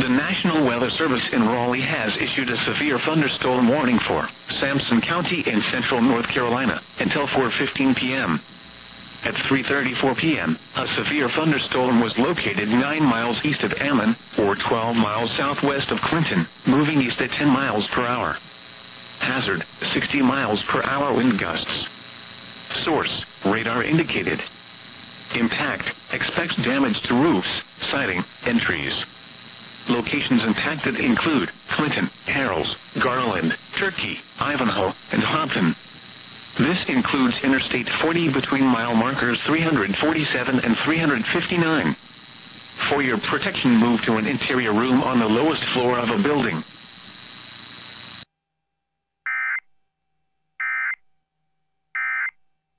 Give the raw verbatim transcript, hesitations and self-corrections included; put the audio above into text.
The National Weather Service in Raleigh has issued a severe thunderstorm warning for Sampson County in central North Carolina until four fifteen p m At three thirty-four p m, a severe thunderstorm was located nine miles east of Ammon, or twelve miles southwest of Clinton, moving east at ten miles per hour. Hazard, sixty miles per hour wind gusts. Source, radar indicated. Impact, expects damage to roofs, siding, and trees. Locations impacted include Clinton, Harrells, Garland, Turkey, Ivanhoe, and Hopton. This includes Interstate forty between mile markers three forty-seven and three fifty-nine. For your protection, move to an interior room on the lowest floor of a building.